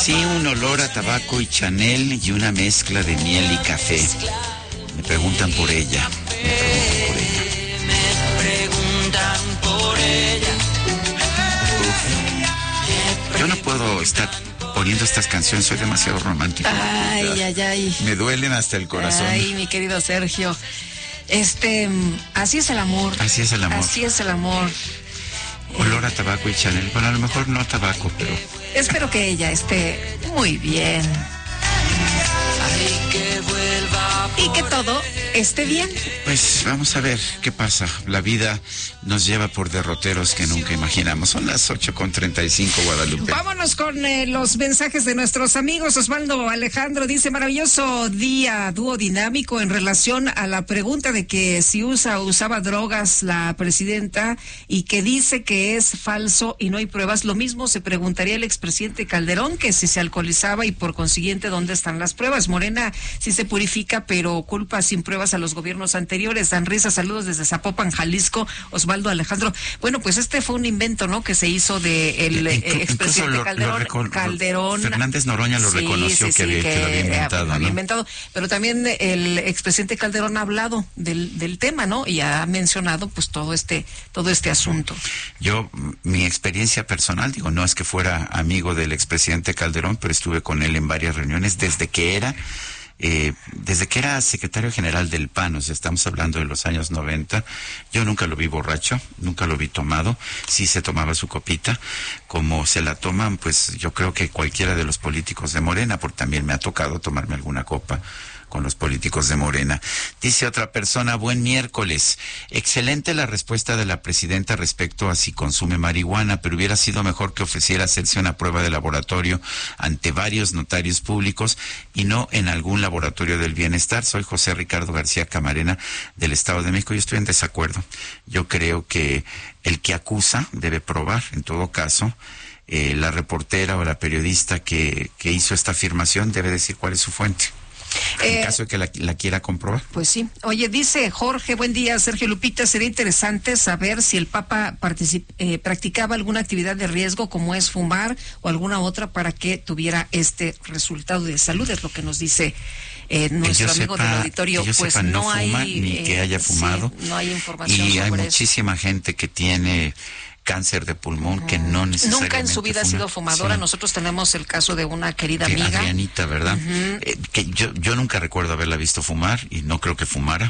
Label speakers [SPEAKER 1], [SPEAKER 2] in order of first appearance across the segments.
[SPEAKER 1] Sí, un olor a tabaco y Chanel y una mezcla de miel y café. Me preguntan por ella. Uf. Yo no puedo estar poniendo estas canciones, soy demasiado romántico.
[SPEAKER 2] Ay.
[SPEAKER 1] Me duelen hasta el corazón.
[SPEAKER 2] Ay, mi querido Sergio. Así es el amor.
[SPEAKER 1] Así es el amor.
[SPEAKER 2] Así es el amor.
[SPEAKER 1] Olor a tabaco y Chanel. Bueno, a lo mejor no a tabaco, pero...
[SPEAKER 2] Espero que ella esté muy bien. Y que todo esté bien.
[SPEAKER 1] Pues vamos a ver qué pasa. La vida nos lleva por derroteros que nunca imaginamos. Son las 8:35, Guadalupe.
[SPEAKER 2] Vámonos con los mensajes de nuestros amigos. Osvaldo Alejandro dice: maravilloso día, dúo dinámico, en relación a la pregunta de que si usaba drogas la presidenta y que dice que es falso y no hay pruebas. Lo mismo se preguntaría el expresidente Calderón, que si se alcoholizaba y por consiguiente dónde están las pruebas. Morena sí se purifica, pero culpa sin pruebas a los gobiernos anteriores. Dan risa, saludos desde Zapopan, Jalisco, Osvaldo Alejandro. Bueno, pues este fue un invento, ¿no?, que se hizo de el expresidente Calderón.
[SPEAKER 1] Fernández Noroña lo reconoció que lo había inventado,
[SPEAKER 2] pero también el expresidente Calderón ha hablado del tema, ¿no?, y ha mencionado pues todo este asunto.
[SPEAKER 1] Yo, mi experiencia personal, digo, no es que fuera amigo del expresidente Calderón, pero estuve con él en varias reuniones desde que era secretario general del PAN. O sea, estamos hablando de los años 90. Yo nunca lo vi borracho, nunca lo vi tomado. Sí se tomaba su copita, como se la toman, pues yo creo que cualquiera de los políticos de Morena, porque también me ha tocado tomarme alguna copa con los políticos de Morena. Dice otra persona: buen miércoles. Excelente la respuesta de la presidenta respecto a si consume marihuana, pero hubiera sido mejor que ofreciera hacerse una prueba de laboratorio ante varios notarios públicos y no en algún laboratorio del bienestar. Soy José Ricardo García Camarena, del Estado de México. Yo estoy en desacuerdo. Yo creo que el que acusa debe probar. En todo caso, la reportera o la periodista que hizo esta afirmación debe decir cuál es su fuente. En caso de que la quiera comprobar.
[SPEAKER 2] Pues sí. Oye, dice Jorge: buen día, Sergio, Lupita. Sería interesante saber si el Papa practicaba alguna actividad de riesgo, como es fumar o alguna otra, para que tuviera este resultado de salud. Es lo que nos dice nuestro amigo del auditorio.
[SPEAKER 1] Pues no fuma, ni que haya fumado.
[SPEAKER 2] Sí, no hay información
[SPEAKER 1] y hay
[SPEAKER 2] sobre
[SPEAKER 1] muchísima
[SPEAKER 2] eso.
[SPEAKER 1] gente que tiene cáncer de pulmón, que no necesariamente
[SPEAKER 2] nunca en su vida ha sido fumadora.
[SPEAKER 1] Sí.
[SPEAKER 2] Nosotros tenemos el caso de una querida amiga,
[SPEAKER 1] Adrianita, ¿verdad? Que yo nunca recuerdo haberla visto fumar y no creo que fumara.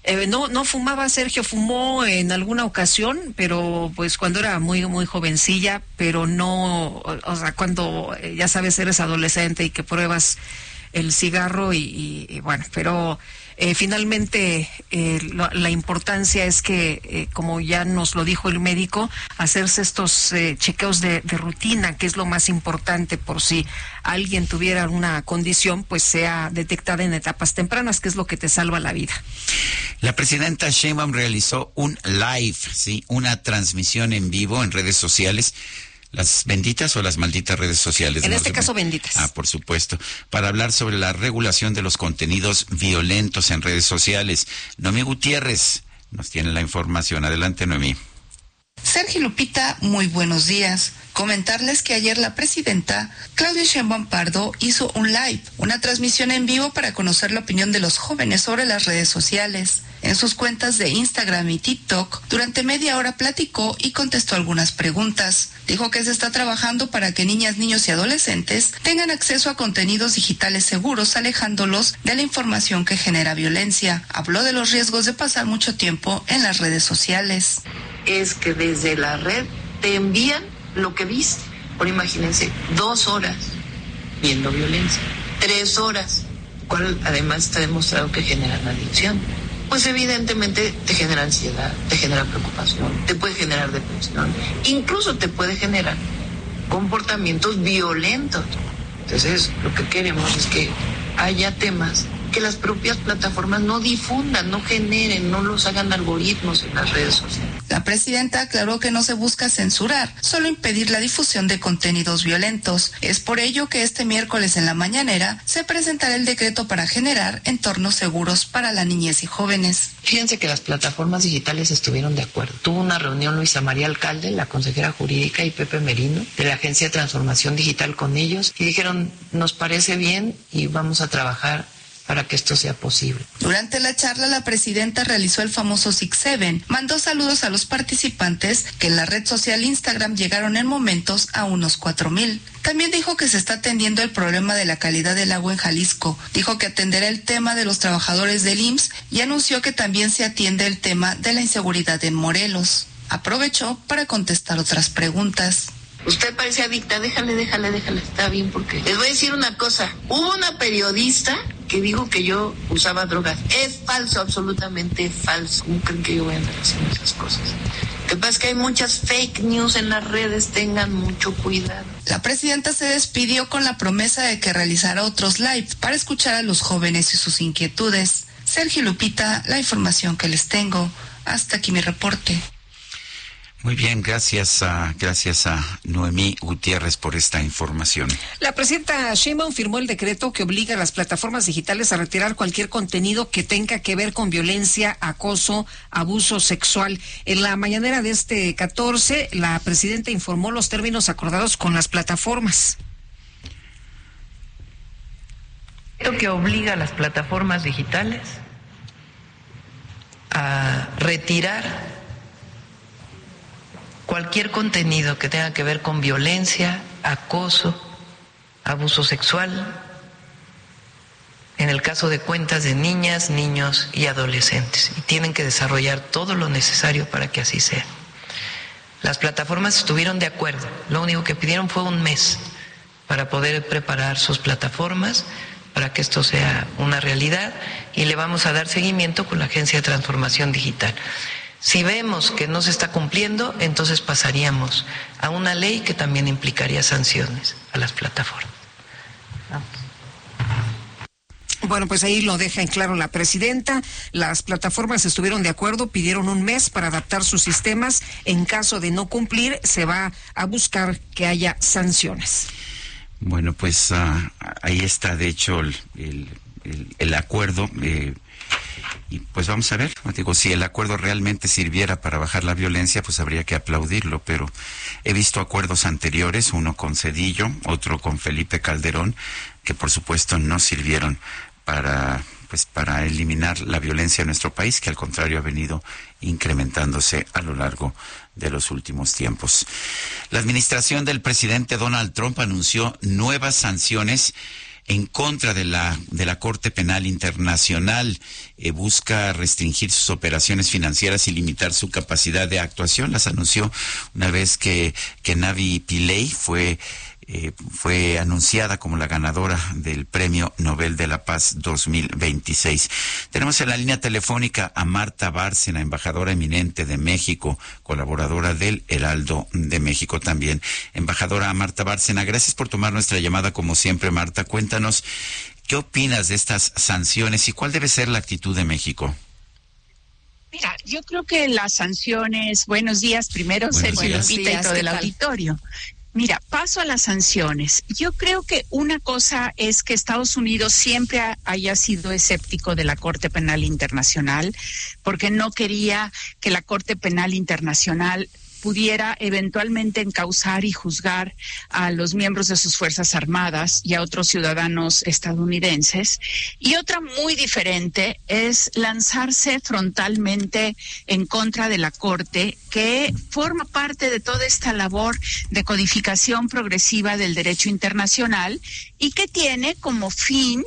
[SPEAKER 2] No fumaba, Sergio. Fumó en alguna ocasión, pero pues cuando era muy muy jovencilla, pero no, o sea, cuando ya sabes, eres adolescente y que pruebas el cigarro y bueno, pero finalmente la importancia es que, como ya nos lo dijo el médico, hacerse estos chequeos de rutina, que es lo más importante, por si alguien tuviera alguna condición, pues sea detectada en etapas tempranas, que es lo que te salva la vida.
[SPEAKER 1] La presidenta Sheinbaum realizó un live, ¿sí?, una transmisión en vivo en redes sociales. ¿Las benditas o las malditas redes sociales?
[SPEAKER 2] En este caso, benditas.
[SPEAKER 1] Por supuesto. Para hablar sobre la regulación de los contenidos violentos en redes sociales. Noemí Gutiérrez nos tiene la información. Adelante, Noemí.
[SPEAKER 3] Sergio, Lupita, muy buenos días. Comentarles que ayer la presidenta Claudia Sheinbaum Pardo hizo un live, una transmisión en vivo para conocer la opinión de los jóvenes sobre las redes sociales. En sus cuentas de Instagram y TikTok, durante media hora platicó y contestó algunas preguntas. Dijo que se está trabajando para que niñas, niños y adolescentes tengan acceso a contenidos digitales seguros, alejándolos de la información que genera violencia. Habló de los riesgos de pasar mucho tiempo en las redes sociales.
[SPEAKER 4] Es que desde la red te envían lo que viste. Ahora imagínense, 2 horas viendo violencia, 3 horas, cual además está demostrado que generan adicción. Pues evidentemente te genera ansiedad, te genera preocupación, te puede generar depresión, incluso te puede generar comportamientos violentos. Entonces, lo que queremos es que haya temas que las propias plataformas no difundan, no generen, no los hagan algoritmos en las redes sociales.
[SPEAKER 3] La presidenta aclaró que no se busca censurar, solo impedir la difusión de contenidos violentos. Es por ello que este miércoles en la mañanera se presentará el decreto para generar entornos seguros para la niñez y jóvenes.
[SPEAKER 4] Fíjense que las plataformas digitales estuvieron de acuerdo. Tuvo una reunión Luisa María Alcalde, la consejera jurídica, y Pepe Merino, de la Agencia de Transformación Digital, con ellos, y dijeron, nos parece bien y vamos a trabajar para que esto sea posible.
[SPEAKER 3] Durante la charla, la presidenta realizó el famoso 6-7, mandó saludos a los participantes que en la red social Instagram llegaron en momentos a unos 4,000. También dijo que se está atendiendo el problema de la calidad del agua en Jalisco. Dijo que atenderá el tema de los trabajadores del IMSS y anunció que también se atiende el tema de la inseguridad en Morelos. Aprovechó para contestar otras preguntas.
[SPEAKER 4] Usted parece adicta, déjale, está bien, porque les voy a decir una cosa. Hubo una periodista que dijo que yo usaba drogas. Es falso, absolutamente falso. ¿Cómo creen que yo voy a andar haciendo esas cosas? Lo que pasa es que hay muchas fake news en las redes, tengan mucho cuidado.
[SPEAKER 3] La presidenta se despidió con la promesa de que realizará otros live para escuchar a los jóvenes y sus inquietudes. Sergio y Lupita, la información que les tengo. Hasta aquí mi reporte.
[SPEAKER 1] Muy bien, gracias a Noemí Gutiérrez por esta información.
[SPEAKER 2] La presidenta Sheinbaum firmó el decreto que obliga a las plataformas digitales a retirar cualquier contenido que tenga que ver con violencia, acoso, abuso sexual. En la mañanera de este 14, la presidenta informó los términos acordados con las plataformas.
[SPEAKER 4] Esto que obliga a las plataformas digitales a retirar cualquier contenido que tenga que ver con violencia, acoso, abuso sexual, en el caso de cuentas de niñas, niños y adolescentes, y tienen que desarrollar todo lo necesario para que así sea. Las plataformas estuvieron de acuerdo, lo único que pidieron fue un mes para poder preparar sus plataformas, para que esto sea una realidad, y le vamos a dar seguimiento con la Agencia de Transformación Digital. Si vemos que no se está cumpliendo, entonces pasaríamos a una ley que también implicaría sanciones a las plataformas. Vamos.
[SPEAKER 2] Bueno, pues ahí lo deja en claro la presidenta. Las plataformas estuvieron de acuerdo, pidieron un mes para adaptar sus sistemas. En caso de no cumplir, se va a buscar que haya sanciones.
[SPEAKER 1] Bueno, pues ahí está, de hecho, el acuerdo. Y pues vamos a ver, digo, si el acuerdo realmente sirviera para bajar la violencia, pues habría que aplaudirlo, pero he visto acuerdos anteriores, uno con Zedillo, otro con Felipe Calderón, que por supuesto no sirvieron para eliminar la violencia en nuestro país, que al contrario ha venido incrementándose a lo largo de los últimos tiempos. La administración del presidente Donald Trump anunció nuevas sanciones en contra de la Corte Penal Internacional. Busca restringir sus operaciones financieras y limitar su capacidad de actuación. Las anunció una vez que Navi Pillay fue anunciada como la ganadora del Premio Nobel de la Paz 2026. Tenemos en la línea telefónica a Marta Bárcena, embajadora eminente de México, colaboradora del Heraldo de México también. Embajadora Marta Bárcena, gracias por tomar nuestra llamada como siempre. Marta, cuéntanos, ¿qué opinas de estas sanciones y cuál debe ser la actitud de México?
[SPEAKER 5] Mira, yo creo que las sanciones, buenos días primero, Sergio Lupita y todo el auditorio. Mira, paso a las sanciones. Yo creo que una cosa es que Estados Unidos siempre haya sido escéptico de la Corte Penal Internacional, porque no quería que la Corte Penal Internacional pudiera eventualmente encausar y juzgar a los miembros de sus Fuerzas Armadas y a otros ciudadanos estadounidenses. Y otra muy diferente es lanzarse frontalmente en contra de la Corte, que forma parte de toda esta labor de codificación progresiva del derecho internacional y que tiene como fin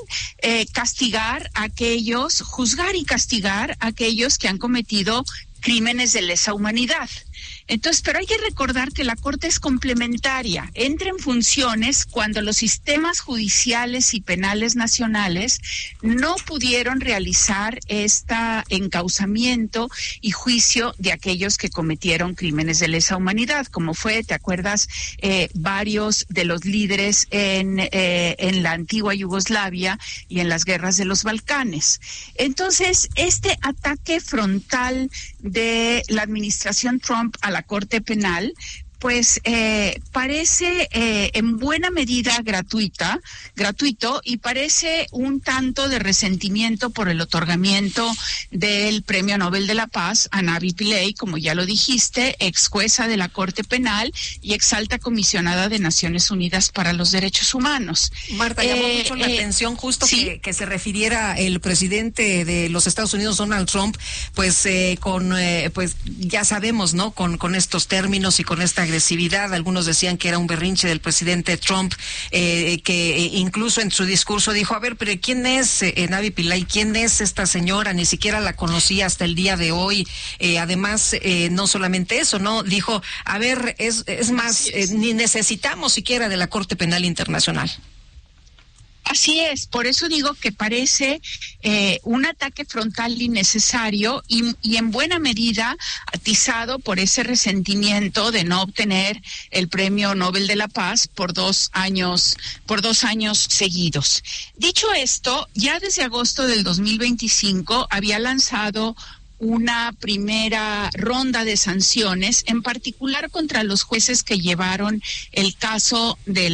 [SPEAKER 5] juzgar y castigar a aquellos que han cometido crímenes de lesa humanidad. Entonces, pero hay que recordar que la Corte es complementaria, entra en funciones cuando los sistemas judiciales y penales nacionales no pudieron realizar este encauzamiento y juicio de aquellos que cometieron crímenes de lesa humanidad, como fue, ¿te acuerdas? Varios de los líderes en la antigua Yugoslavia y en las guerras de los Balcanes. Entonces, este ataque frontal de la administración Trump a la Corte Penal, pues parece en buena medida gratuito y parece un tanto de resentimiento por el otorgamiento del Premio Nobel de la Paz a Navi Pillay, como ya lo dijiste, ex jueza de la Corte Penal y ex alta comisionada de Naciones Unidas para los Derechos Humanos.
[SPEAKER 2] Marta, llamó mucho la atención justo ¿sí? que se refiriera el presidente de los Estados Unidos, Donald Trump, pues pues ya sabemos, ¿no? Con estos términos y con esta agresividad. Algunos decían que era un berrinche del presidente Trump, que incluso en su discurso dijo, a ver, pero ¿quién es Navi Pillay? ¿Quién es esta señora? Ni siquiera la conocía hasta el día de hoy. Además, no solamente eso, ¿no? Dijo, a ver, es más, ni necesitamos siquiera de la Corte Penal Internacional.
[SPEAKER 5] Así es, por eso digo que parece un ataque frontal innecesario y en buena medida atizado por ese resentimiento de no obtener el Premio Nobel de la Paz por 2 años seguidos. Dicho esto, ya desde agosto del 2025 había lanzado una primera ronda de sanciones, en particular contra los jueces que llevaron el caso de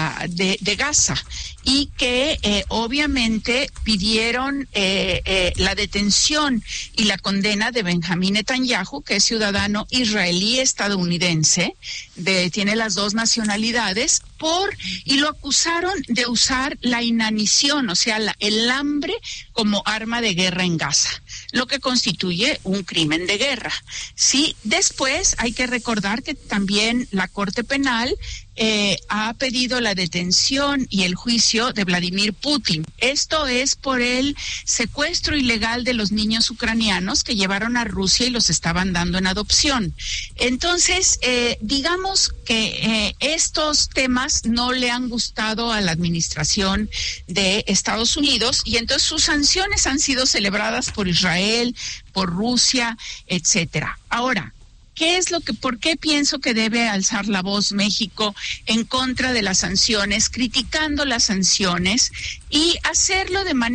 [SPEAKER 5] Gaza y que obviamente pidieron la detención y la condena de Benjamín Netanyahu, que es ciudadano israelí-estadounidense, tiene las 2 nacionalidades, y lo acusaron de usar la inanición, o sea, el hambre como arma de guerra en Gaza, lo que constituye un crimen de guerra. Sí, después hay que recordar que también la Corte Penal ha pedido la detención y el juicio de Vladimir Putin. Esto es por el secuestro ilegal de los niños ucranianos que llevaron a Rusia y los estaban dando en adopción. Entonces, digamos que estos temas no le han gustado a la administración de Estados Unidos y entonces sus sanciones han sido celebradas por Israel, por Rusia, etcétera. Ahora, ¿por qué pienso que debe alzar la voz México en contra de las sanciones, criticando las sanciones y hacerlo de manera